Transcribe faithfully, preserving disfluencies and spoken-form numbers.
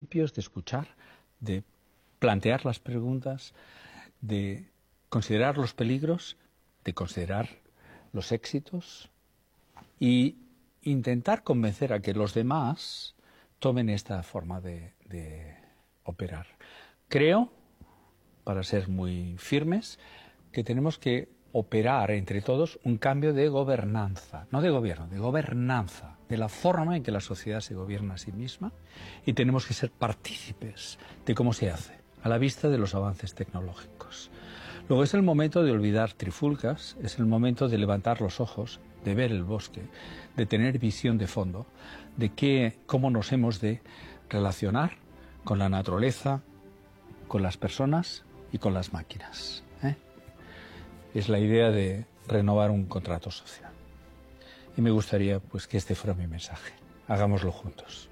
principios, de escuchar, de plantear las preguntas, de considerar los peligros, de considerar los éxitos y intentar convencer a que los demás tomen esta forma de, de operar. Creo, para ser muy firmes, que tenemos que operar entre todos un cambio de gobernanza, no de gobierno, de gobernanza, de la forma en que la sociedad se gobierna a sí misma, y tenemos que ser partícipes de cómo se hace, a la vista de los avances tecnológicos. Luego es el momento de olvidar trifulcas, es el momento de levantar los ojos, de ver el bosque, de tener visión de fondo, de qué, cómo nos hemos de relacionar con la naturaleza, con las personas y con las máquinas, ¿eh? Es la idea de renovar un contrato social. Y me gustaría pues que este fuera mi mensaje. Hagámoslo juntos.